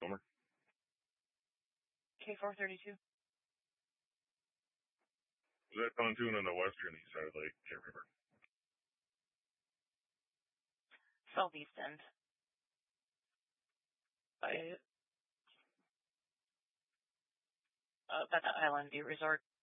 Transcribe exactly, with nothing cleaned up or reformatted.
number? K four thirty-two. Is that pontoon on the western east side of the lake? Can't remember. Southeast end. By uh, by the Island View Resort.